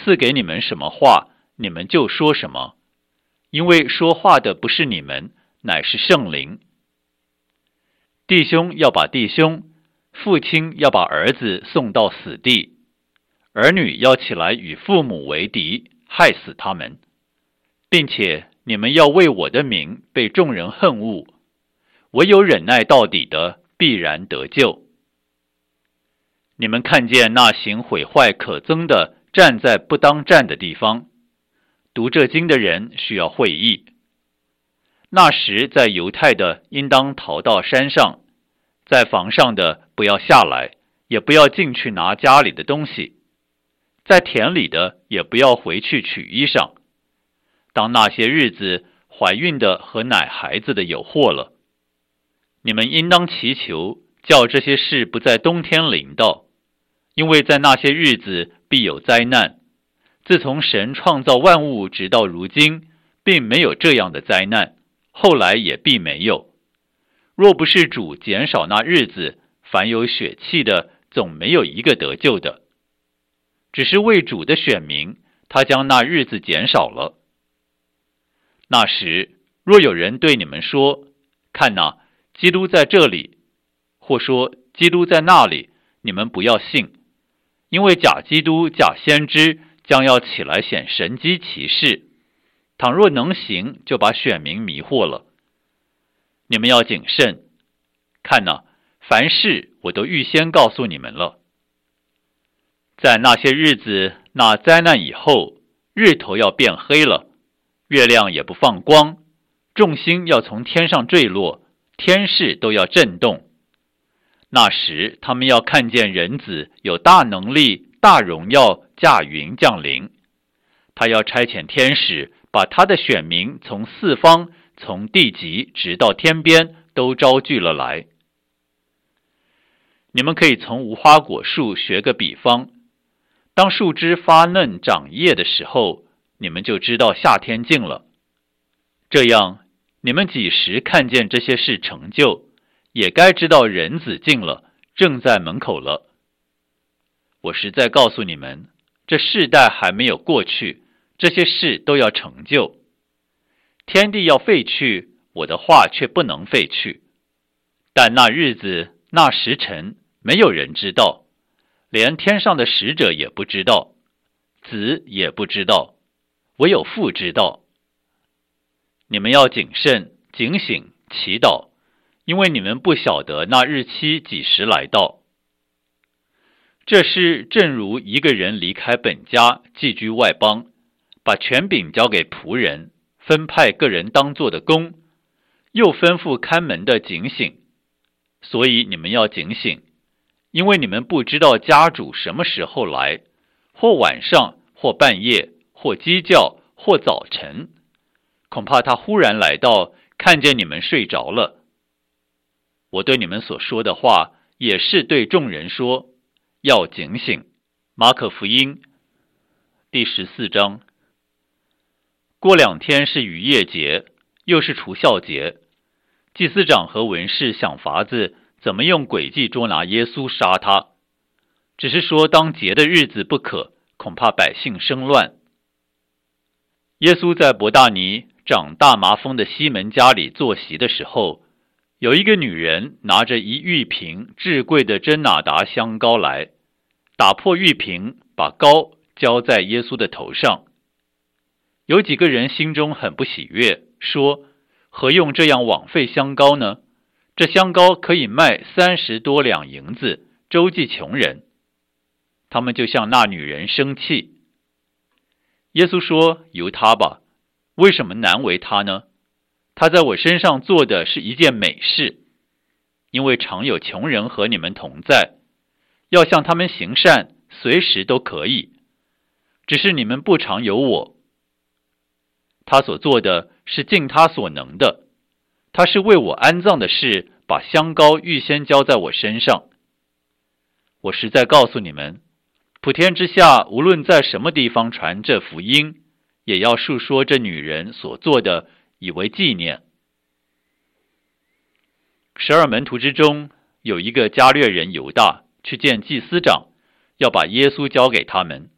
赐给你们什么话，你们就说什么，因为说话的不是你们，乃是圣灵。弟兄要把弟兄，父亲要把儿子送到死地，儿女要起来与父母为敌，害死他们，并且你们要为我的名被众人恨恶，唯有忍耐到底的，必然得救。你们看见那行毁坏可憎的站在不当站的地方，读这经的人需要会意。那时在犹太的应当逃到山上，在房上的不要下来，也不要进去拿家里的东西，在田里的也不要回去取衣裳。当那些日子，怀孕的和奶孩子的有祸了。你们应当祈求，叫这些事不在冬天临到，因为在那些日子必有灾难。自从神创造万物直到如今，并没有这样的灾难，后来也必没有。若不是主减少那日子，凡有血气的总没有一个得救的。只是为主的选民，他将那日子减少了。那时，若有人对你们说，看哪，基督在这里，或说基督在那里，你们不要信，因为假基督、假先知将要起来显神机奇事，倘若能行，就把选民迷惑了。你们要谨慎，看哪，凡事我都预先告诉你们了。在那些日子，那灾难以后，日头要变黑了，月亮也不放光，众星要从天上坠落，天势都要震动。那时他们要看见人子有大能力、大荣耀驾云降临，他要差遣天使，把他的选民从四方，从地极直到天边都招聚了来。你们可以从无花果树学个比方，当树枝发嫩长叶的时候，你们就知道夏天近了。这样，你们几时看见这些事成就，也该知道人子近了，正在门口了。我实在告诉你们，这世代还没有过去，这些事都要成就。天地要废去，我的话却不能废去。但那日子，那时辰，没有人知道，连天上的使者也不知道，子也不知道，唯有父知道。你们要谨慎、警醒、祈祷，因为你们不晓得那日期几时来到。这事正如一个人离开本家，寄居外邦，把权柄交给仆人，分派个人当做的工，又吩咐看门的警醒。所以你们要警醒，因为你们不知道家主什么时候来，或晚上，或半夜，或鸡叫，或早晨，恐怕他忽然来到，看见你们睡着了。我对你们所说的话，也是对众人说，要警醒。马可福音第14章。过2天是逾越节，又是除酵节。祭司长和文士想法子，怎么用诡计捉拿耶稣，杀他。只是说当节的日子不可，恐怕百姓生乱。耶稣在伯大尼长大麻风的西门家里坐席的时候，有一个女人拿着一玉瓶至贵的真哪达香膏来，打破玉瓶，把膏浇在耶稣的头上。有几个人心中很不喜悦，说，何用这样枉费香膏呢？这香膏可以卖30多两银子，周济穷人。他们就向那女人生气。耶稣说，由他吧，为什么难为他呢？他在我身上做的是一件美事，因为常有穷人和你们同在，要向他们行善，随时都可以，只是你们不常有我。他所做的是尽他所能的，他是为我安葬的事，把香膏预先浇在我身上。我实在告诉你们，普天之下无论在什么地方传这福音，也要述说这女人所做的，以为纪念。12门徒之中，有一个加略人犹大去见祭司长，要把耶稣交给他们。